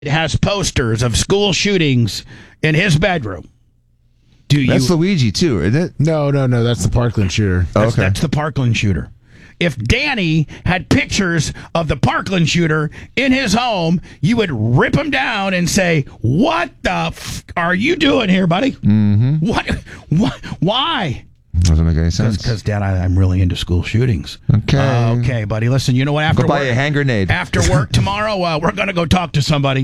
has posters of school shootings in his bedroom. That's Luigi, too, isn't it? No. That's the Parkland shooter. That's the Parkland shooter. If Danny had pictures of the Parkland shooter in his home, you would rip him down and say, "What the are you doing here, buddy? Mm-hmm. What? Why?" Doesn't make any sense. Because, Dad, I'm really into school shootings. Okay. Okay, buddy. Listen, you know what? After go buy a hand grenade. After work tomorrow, we're going to go talk to somebody.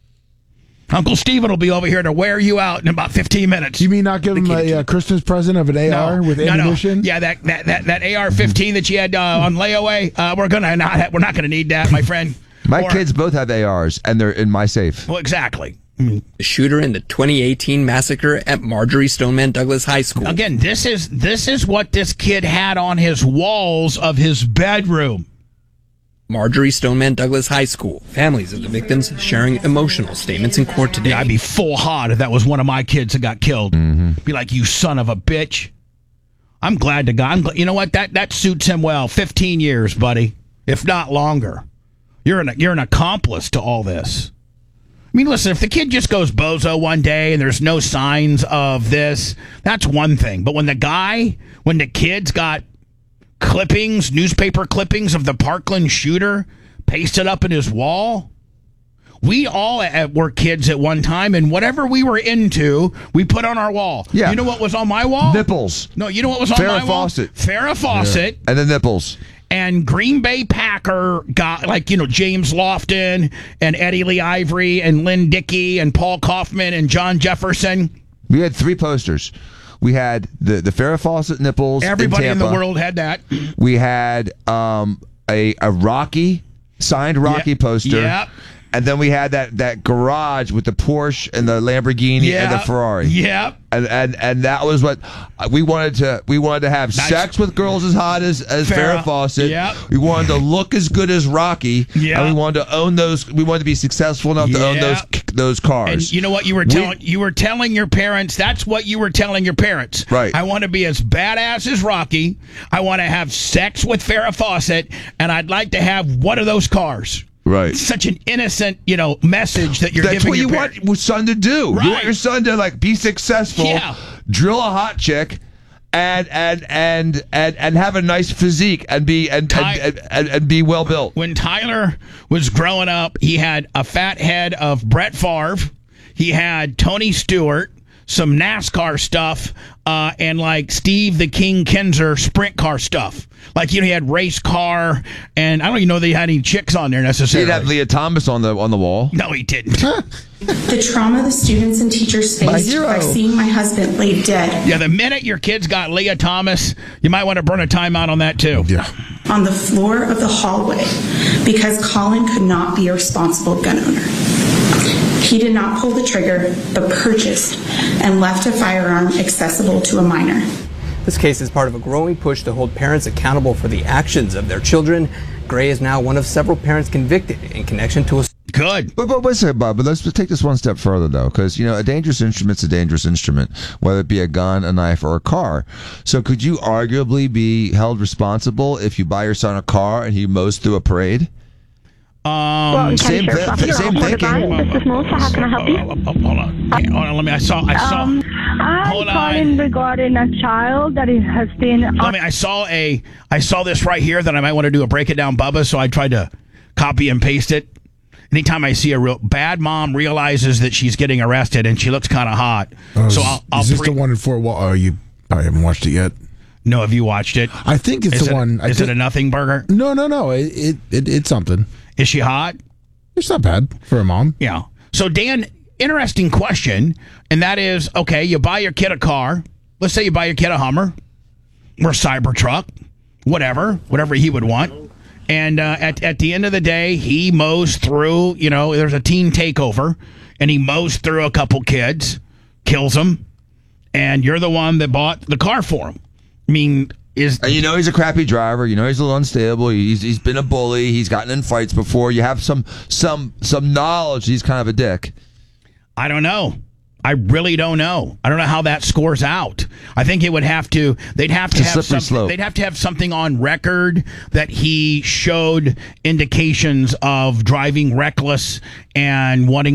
Uncle Steven will be over here to wear you out in about 15 minutes. You mean not give him a Christmas present of an AR with ammunition? No. Yeah, that AR-15 that you had on layaway. We're not gonna need that, my friend. My kids both have ARs, and they're in my safe. Well, exactly. The shooter in the 2018 massacre at Marjorie Stoneman Douglas High School. Again, this is what this kid had on his walls of his bedroom. Marjorie Stoneman Douglas High School. Families of the victims sharing emotional statements in court today. Yeah, I'd be full hot if that was one of my kids that got killed. Mm-hmm. Be like, you son of a bitch. I'm glad to God. You know what? That suits him well. 15 years, buddy, if not longer. You're an accomplice to all this. I mean, listen, if the kid just goes bozo one day and there's no signs of this, that's one thing. But when the kids got newspaper clippings of the Parkland shooter pasted up in his wall. We all were kids at one time, and whatever we were into, we put on our wall. Yeah. You know what was on my wall? Nipples. No, you know what was on my wall? Farrah Fawcett. Yeah. And the nipples. And Green Bay Packer got, James Lofton and Eddie Lee Ivory and Lynn Dickey and Paul Kaufman and John Jefferson. We had 3 posters. We had the Farrah Fawcett nipples. Everybody in the Tampa. world had that. We had a Rocky, signed Rocky poster. Yep. And then we had that garage with the Porsche and the Lamborghini and the Ferrari. Yep. And that was what we wanted to have sex with girls as hot as Farrah Fawcett. Yep. We wanted to look as good as Rocky. Yep. And we wanted to own those. We wanted to be successful enough to own those cars. And you know what you were telling? You were telling your parents. That's what you were telling your parents. Right. I want to be as badass as Rocky. I want to have sex with Farrah Fawcett, and I'd like to have one of those cars. Right. Such an innocent, message that you're giving your parents. That's what you want your son to do. Right. You want your son to be successful, drill a hot chick, and have a nice physique and be well built. When Tyler was growing up, he had a fat head of Brett Favre. He had Tony Stewart, some NASCAR stuff, and Steve the King Kinzer sprint car stuff. He had race car, and I don't even know that he had any chicks on there necessarily. He'd have Leah Thomas on the wall. No, he didn't. The trauma the students and teachers faced by seeing my husband laid dead. Yeah, the minute your kids got Leah Thomas, you might want to burn a timeout on that too. Yeah. On the floor of the hallway, because Colin could not be a responsible gun owner. He did not pull the trigger, but purchased and left a firearm accessible to a minor. This case is part of a growing push to hold parents accountable for the actions of their children. Gray is now one of several parents convicted in connection to a... Good. But wait a second, Bob. But let's take this one step further, though, because, a dangerous instrument's a dangerous instrument, whether it be a gun, a knife, or a car. So could you arguably be held responsible if you buy your son a car and he mows through a parade? Same thinking. This is Melissa. How can I help you? Hold on. Let me. I saw. I'm calling regarding a child that has been. I saw this right here that I might want to do a break it down, Bubba. So I tried to copy and paste it. Anytime I see a real bad mom realizes that she's getting arrested and she looks kind of hot, so I'll. Is this the one in Fort Wall? Oh, you probably haven't watched it yet. No, have you watched it? I think it's the one. Is it a nothing burger? No. It's something. Is she hot? It's not bad for a mom. Yeah. So, Dan, interesting question, and that is, okay, you buy your kid a car. Let's say you buy your kid a Hummer or a Cybertruck, whatever he would want. And at the end of the day, he mows through, there's a teen takeover, and he mows through a couple kids, kills them, and you're the one that bought the car for him. I mean... he's a crappy driver. He's a little unstable. He's been a bully. He's gotten in fights before. You have some knowledge. He's kind of a dick. I don't know. I really don't know. I don't know how that scores out. I think it would have to. They'd have to have something. Slope. They'd have to have something on record that he showed indications of driving reckless and wanting